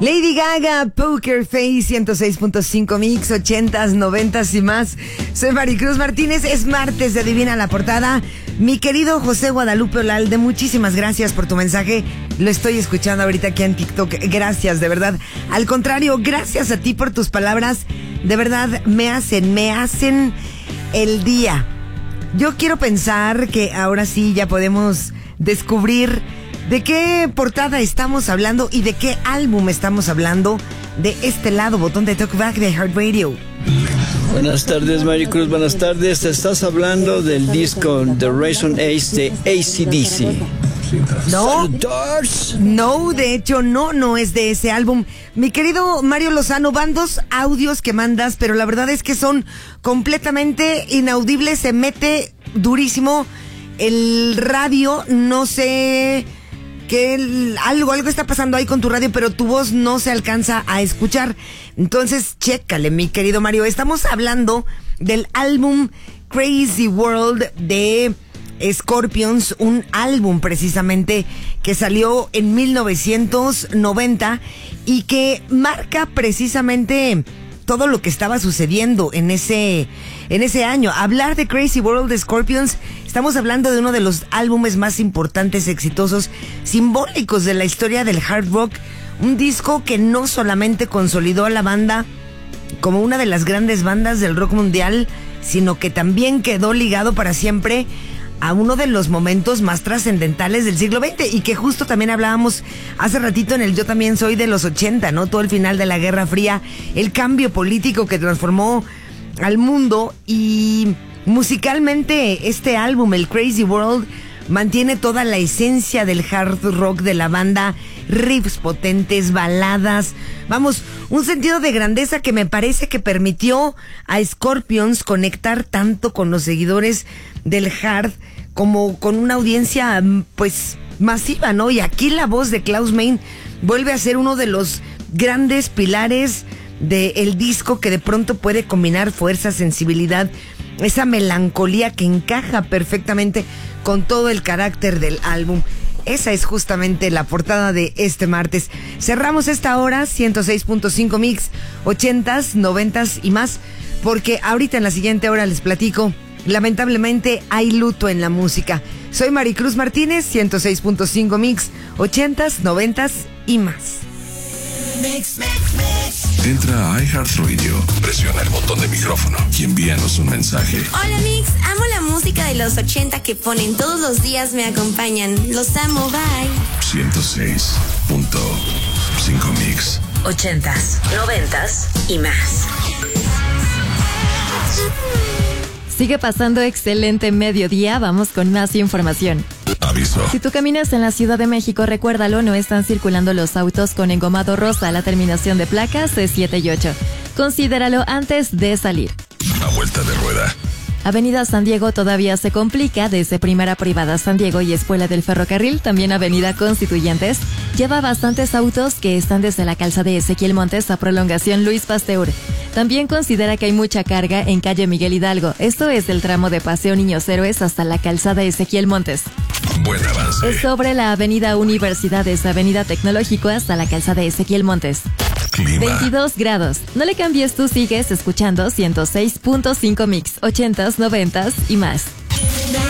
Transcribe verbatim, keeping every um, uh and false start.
Lady Gaga, Poker Face, ciento seis punto cinco Mix, ochentas, noventas y más. Soy Maricruz Martínez, es martes de Adivina la Portada. Mi querido José Guadalupe Olalde, muchísimas gracias por tu mensaje. Lo estoy escuchando ahorita aquí en TikTok. Gracias, de verdad. Al contrario, gracias a ti por tus palabras. De verdad, me hacen, me hacen el día. Yo quiero pensar que ahora sí ya podemos descubrir de qué portada estamos hablando y de qué álbum estamos hablando de este lado, botón de Talkback de Heart Radio. Buenas tardes, Maricruz, buenas tardes. Te estás hablando del disco The Reason Ace de A C D C. No, no, de hecho no, no es de ese álbum. Mi querido Mario Lozano, van dos audios que mandas, pero la verdad es que son completamente inaudibles. Se mete durísimo el radio, no sé que el, algo, algo está pasando ahí con tu radio, pero tu voz no se alcanza a escuchar. Entonces, chécale, mi querido Mario. Estamos hablando del álbum Crazy World de Scorpions, un álbum precisamente que salió en mil novecientos noventa y que marca precisamente todo lo que estaba sucediendo en ese en ese año. Hablar de Crazy World de Scorpions, estamos hablando de uno de los álbumes más importantes, exitosos, simbólicos de la historia del hard rock. Un disco que no solamente consolidó a la banda como una de las grandes bandas del rock mundial, sino que también quedó ligado para siempre a uno de los momentos más trascendentales del siglo veinte, y que justo también hablábamos hace ratito en el Yo También Soy de los ochenta, ¿no? Todo el final de la Guerra Fría, el cambio político que transformó al mundo. Y musicalmente este álbum, el Crazy World, mantiene toda la esencia del hard rock de la banda, riffs potentes, baladas, vamos, un sentido de grandeza que me parece que permitió a Scorpions conectar tanto con los seguidores del hard como con una audiencia pues masiva, ¿no? Y aquí la voz de Klaus Meine vuelve a ser uno de los grandes pilares del disco, que de pronto puede combinar fuerza, sensibilidad, esa melancolía que encaja perfectamente con todo el carácter del álbum. Esa es justamente la portada de este martes. Cerramos esta hora, ciento seis punto cinco Mix, ochentas, noventas y más, porque ahorita en la siguiente hora les platico, lamentablemente hay luto en la música. Soy Maricruz Martínez, ciento seis punto cinco Mix, ochentas, noventas y más. Mix, mix, mix. Entra a iHeartRadio, presiona el botón de micrófono y envíanos un mensaje. Hola Mix, amo la música de los ochenta que ponen todos los días, me acompañan. Los amo, bye. ciento seis punto cinco Mix. Ochentas, noventas y más. Sigue pasando excelente mediodía, vamos con más información. Aviso. Si tú caminas en la Ciudad de México, recuérdalo, no están circulando los autos con engomado rosa, la terminación de placas es siete y ocho. Considéralo antes de salir. A vuelta de rueda. Avenida San Diego todavía se complica desde Primera Privada San Diego y Escuela del Ferrocarril. También Avenida Constituyentes lleva bastantes autos que están desde la calzada de Ezequiel Montes a Prolongación Luis Pasteur. También considera que hay mucha carga en calle Miguel Hidalgo. Esto es el tramo de Paseo Niños Héroes hasta la calzada Ezequiel Montes. Buen avance. Es sobre la Avenida Universidades, Avenida Tecnológico hasta la calzada Ezequiel Montes. Clima. veintidós grados. No le cambies, tú sigues escuchando ciento seis punto cinco Mix, ochentas, noventas y más.